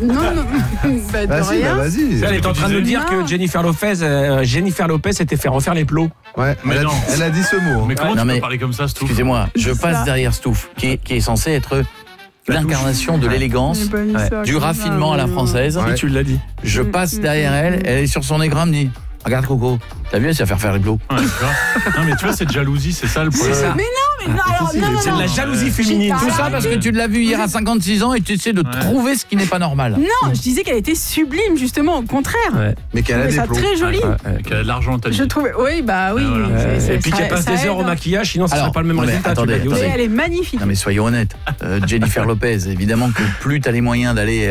Non, bah, de rien. Vas-y. Elle est en train de nous dire Non. que Jennifer Lopez s'était fait refaire les plots. Ouais, Mais non. elle a dit ce mot. Mais comment Non, tu mais- peux parler comme ça, Stouff? Excusez-moi, je C'est passe ça. derrière Stouff, qui est censé être l'incarnation de l'élégance, du raffinement à la française. Ouais. Tu l'as dit. Je passe derrière elle est sur son écran, elle me dit regarde Coco, t'as vu, elle sait faire les plots. Ouais, tu vois. Non, mais tu vois, cette jalousie, c'est ça le problème. C'est ça. C'est de la jalousie féminine. Tout ça parce que tu l'as vu hier à 56 ans et tu essaies de trouver ce qui n'est pas normal. Non, je disais qu'elle était sublime, justement, au contraire. Ouais. Mais qu'elle a Je des trouvais ça plots. très joli. Qu'elle a de l'argent, t'as dit. Je trouvais, oui, bah oui. Ah, voilà. Et puis qu'elle passe des heures au maquillage, sinon ça Alors, serait pas le même non, mais résultat. tu attendez, l'as dit aussi. Mais elle est magnifique. Non mais soyons honnêtes, Jennifer Lopez, évidemment que plus t'as les moyens d'aller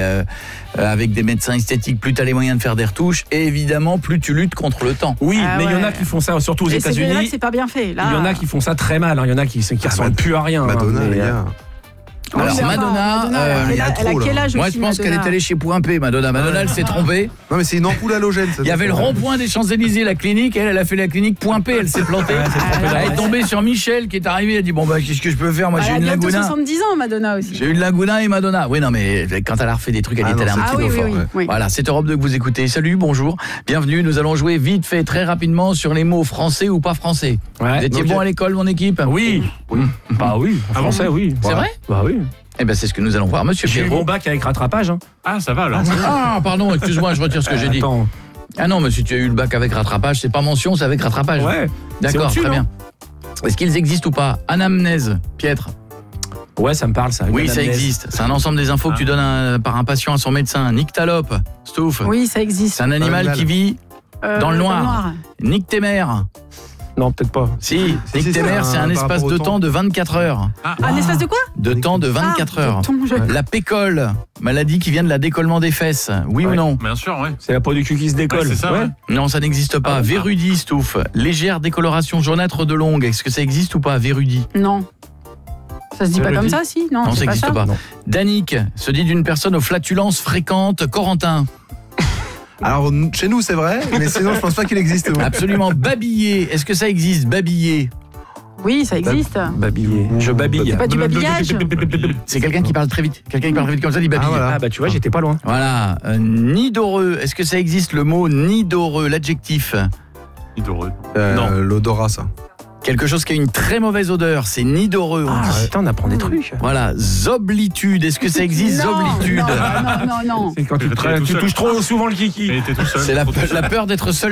avec des médecins esthétiques, plus t'as les moyens de faire des retouches, et évidemment plus tu luttes contre le temps. Oui, Ah mais il y en a ouais. qui font ça, surtout aux Et c'est bien là que États-Unis. c'est pas bien fait. Là. Il y en a qui font ça très mal. Il y en a qui ressemblent plus à rien. Madonna, mais, les gars. Alors, Oui, mais enfin, Madonna, il y a elle a trop, là. quel âge Moi aussi, je pense qu'elle Madonna est allée chez Point P, Madonna. Madonna elle s'est trompée. Non, mais c'est une ampoule halogène. ça. Il y avait le rond-point des Champs-Élysées, la clinique, elle a fait la clinique Point P, elle s'est plantée. Elle est tombée sur Michel qui est arrivé, elle a dit bon bah qu'est-ce que je peux faire, moi Elle j'ai a une bientôt Laguna. 70 ans, Madonna aussi. J'ai eu le Laguna et Madonna. Oui, non, mais quand elle a refait des trucs, elle Ah est non, allée un c'est petit peu oui, fort. oui, oui. Voilà, c'est Europe 2 que vous écoutez. Salut, bonjour, bienvenue. Nous allons jouer vite fait, très rapidement sur les mots français ou pas français. Ouais. Vous étiez Ok. bon à l'école, mon équipe? Oui. Bah oui. En français, oui. C'est vrai? Bah oui. Eh ben, c'est ce que nous allons voir, monsieur J'ai eu Pierrot. mon bac avec rattrapage. Hein. Ah, ça va alors. Ah, pardon, excuse-moi, je retire ce que j'ai dit. Attends. Ah non, monsieur, tu as eu le bac avec rattrapage, c'est pas mention, c'est avec rattrapage. Ouais. D'accord, C'est au-dessus, très bien. Est-ce qu'ils existent ou pas? Anamnèse, Pietre. Ouais, ça me parle ça. Oui, Une ça anamnèse. existe. C'est un ensemble des infos que tu donnes par un patient à son médecin. Nyctalope, Stouff. Oui, ça existe. C'est un animal qui vit dans le noir. Nyctémère. Non, peut-être pas. Si, si, Nyctémère, c'est un par espace rapport au de temps. temps de 24 heures. Un espace de quoi? De temps de 24 heures. La pécole, maladie qui vient de la décollement des fesses. Oui ou Ouais. non? Bien sûr, ouais. C'est la peau du cul qui se décolle. Ouais, c'est ça, ouais. Non, ça n'existe pas. Vérudie, Stouff. Légère décoloration jaunâtre de longue. Est-ce que ça existe ou pas, vérudie? Non. Ça se dit pas comme ça, si? Non, Non, ça c'est n'existe pas. Non. Danique se dit d'une personne aux flatulences fréquentes. Corentin. Alors, chez nous, c'est vrai, mais sinon, je pense pas qu'il existe. moi. Absolument. Babiller. Est-ce que ça existe, babiller? Oui, ça existe. Babiller. Je babille. C'est pas du babillage? C'est quelqu'un qui parle très vite. Quelqu'un qui parle très vite comme ça, dit babiller. Ah, voilà. Ah bah tu vois, j'étais pas loin. Voilà. Nidoreux. Est-ce que ça existe le mot nidoreux, l'adjectif? Hidoreux. Non. L'odorat, ça. Quelque chose qui a une très mauvaise odeur, c'est nidoreux. on Ah, dit. putain, on apprend des trucs. Voilà, zoblitude. Est-ce que ça existe, Non, zoblitude? non, non, non. C'est quand tu tout seul. touches trop souvent le kiki. Mais t'es tout seul. C'est la peur d'être seul